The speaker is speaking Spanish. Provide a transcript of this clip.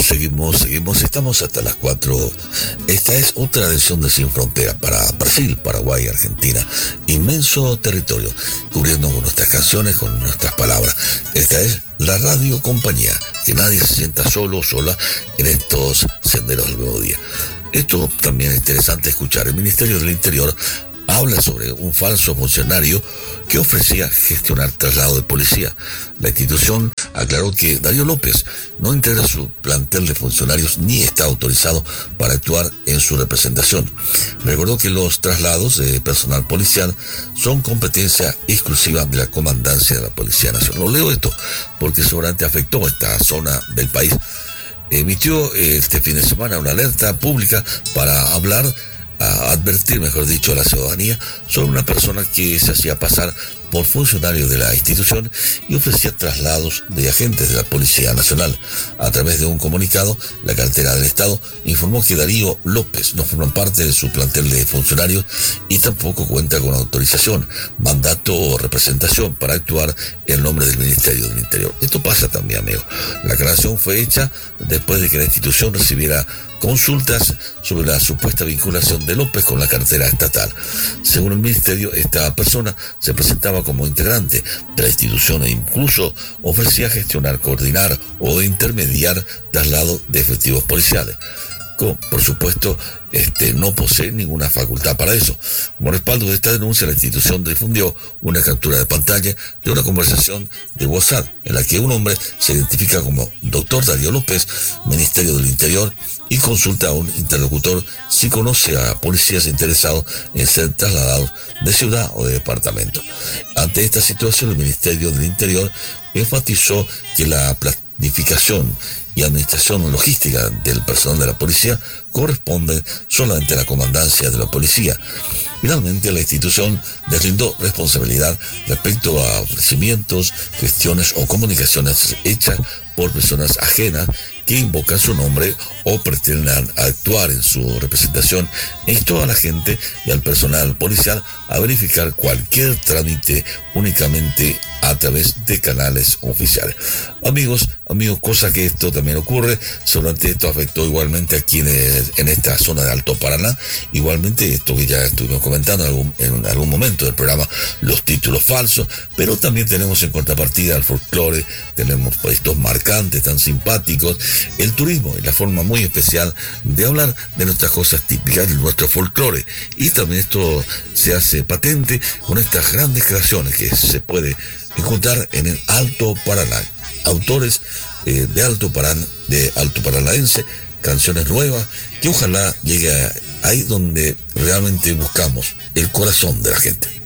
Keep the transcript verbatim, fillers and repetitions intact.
seguimos, seguimos, estamos hasta las cuatro. Esta es otra edición de Sin Frontera para Brasil, Paraguay, Argentina. Inmenso territorio, cubriendo con nuestras canciones, con nuestras palabras. Esta es la radio compañía, que nadie se sienta solo o sola en estos senderos del nuevo día. Esto también es interesante escuchar. El Ministerio del Interior habla sobre un falso funcionario que ofrecía gestionar traslado de policía. La institución aclaró que Darío López no integra su plantel de funcionarios ni está autorizado para actuar en su representación. Recordó que los traslados de personal policial son competencia exclusiva de la comandancia de la Policía Nacional. Lo leo esto porque seguramente afectó esta zona del país. Emitió este fin de semana una alerta pública para hablar a advertir, mejor dicho, a la ciudadanía sobre una persona que se hacía pasar por funcionario de la institución y ofrecía traslados de agentes de la Policía Nacional. A través de un comunicado, la cartera del Estado informó que Darío López no forma parte de su plantel de funcionarios y tampoco cuenta con autorización, mandato o representación para actuar en nombre del Ministerio del Interior. Esto pasa también, amigo. La aclaración fue hecha después de que la institución recibiera consultas sobre la supuesta vinculación de López con la cartera estatal. Según el Ministerio, esta persona se presentaba como integrante de la institución e incluso ofrecía gestionar, coordinar o intermediar traslado de efectivos policiales. Como, por supuesto, este, no posee ninguna facultad para eso. Como respaldo de esta denuncia, la institución difundió una captura de pantalla de una conversación de WhatsApp en la que un hombre se identifica como doctor Darío López, Ministerio del Interior, y consulta a un interlocutor si conoce a policías interesados en ser trasladados de ciudad o de departamento. Ante esta situación, el Ministerio del Interior enfatizó que la planificación y administración logística del personal de la policía corresponde solamente a la comandancia de la policía. Finalmente, la institución deslindó responsabilidad respecto a ofrecimientos, gestiones o comunicaciones hechas por personas ajenas que invocan su nombre o pretendan actuar en su representación, e instó a la gente y al personal policial a verificar cualquier trámite únicamente a través de canales oficiales. Amigos, amigos, cosa que esto también ocurre, seguramente esto afectó igualmente aquí en, en esta zona de Alto Paraná, igualmente esto que ya estuvimos comentando en algún, en algún momento del programa, los títulos falsos, pero también tenemos en contrapartida el folclore, tenemos pues, estos marcantes tan simpáticos, el turismo y la forma muy especial de hablar de nuestras cosas típicas, de nuestro folclore, y también esto se hace patente con estas grandes creaciones que se puede encontrar en el Alto Paraná. Autores eh, de Alto Paraná, de Alto Paranaense, canciones nuevas que ojalá llegue a, ahí donde realmente buscamos el corazón de la gente.